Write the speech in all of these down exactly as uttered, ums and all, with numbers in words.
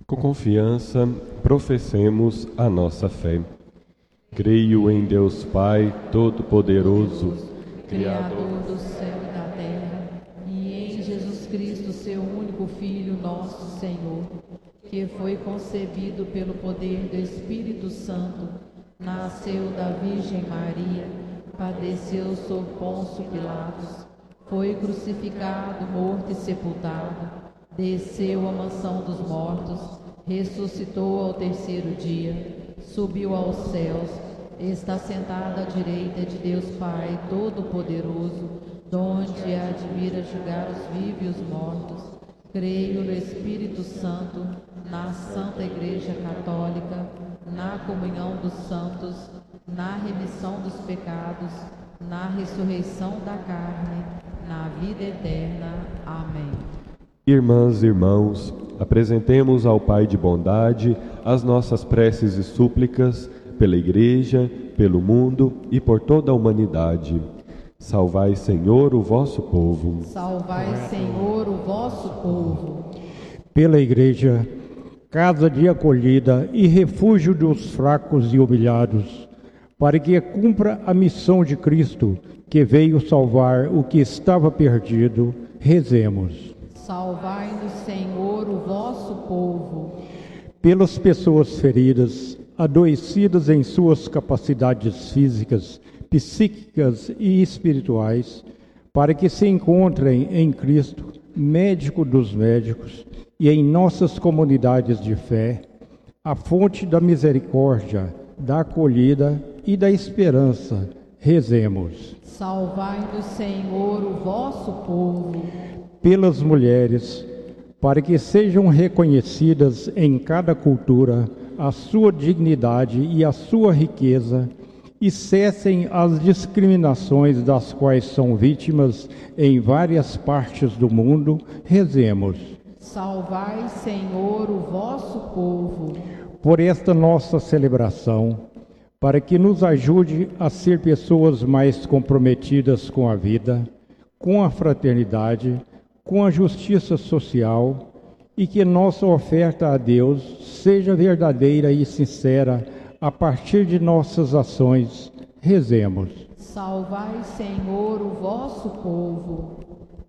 Com confiança, professemos a nossa fé. Creio em Deus Pai Todo-Poderoso, Criador do céu e da terra, e em Jesus Cristo, seu único Filho, nosso Senhor, que foi concebido pelo poder do Espírito Santo, nasceu da Virgem Maria, padeceu sob Pôncio Pilatos, foi crucificado, morto e sepultado, desceu à mansão dos mortos, ressuscitou ao terceiro dia, subiu aos céus, está sentado à direita de Deus Pai Todo-Poderoso, donde há de vir a julgar os vivos e os mortos. Creio no Espírito Santo, na Santa Igreja Católica, na comunhão dos santos, na remissão dos pecados, na ressurreição da carne, na vida eterna. Amém. Irmãs e irmãos, apresentemos ao Pai de bondade as nossas preces e súplicas pela Igreja, pelo mundo e por toda a humanidade. Salvai, Senhor, o vosso povo. Salvai, Senhor, o vosso povo. Pela Igreja, casa de acolhida e refúgio dos fracos e humilhados, para que cumpra a missão de Cristo, que veio salvar o que estava perdido, rezemos. Salvai-nos, Senhor, o vosso povo. Pelas pessoas feridas, adoecidas em suas capacidades físicas, psíquicas e espirituais, para que se encontrem em Cristo, médico dos médicos, e em nossas comunidades de fé, a fonte da misericórdia, da acolhida e da esperança, rezemos. Salvai-nos, Senhor, o vosso povo. Pelas mulheres, para que sejam reconhecidas em cada cultura a sua dignidade e a sua riqueza, e cessem as discriminações das quais são vítimas em várias partes do mundo, rezemos. Salvai, Senhor, o vosso povo. Por esta nossa celebração, para que nos ajude a ser pessoas mais comprometidas com a vida, com a fraternidade, com a justiça social, e que nossa oferta a Deus seja verdadeira e sincera a partir de nossas ações, rezemos. Salvai, Senhor, o vosso povo.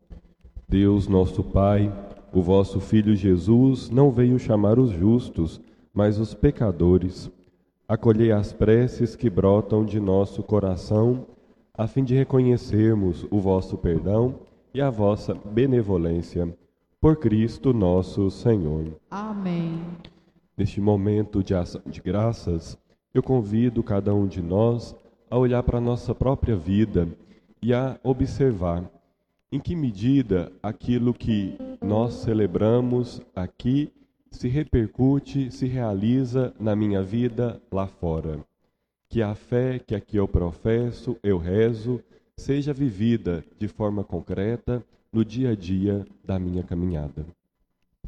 Deus, nosso Pai, o vosso Filho Jesus não veio chamar os justos, mas os pecadores. Acolhei as preces que brotam de nosso coração, a fim de reconhecermos o vosso perdão e a vossa benevolência. Por Cristo nosso Senhor. Amém. Neste momento de ação de graças, eu convido cada um de nós a olhar para a nossa própria vida e a observar em que medida aquilo que nós celebramos aqui se repercute, se realiza na minha vida lá fora. Que a fé que aqui eu professo, eu rezo, seja vivida de forma concreta no dia a dia da minha caminhada.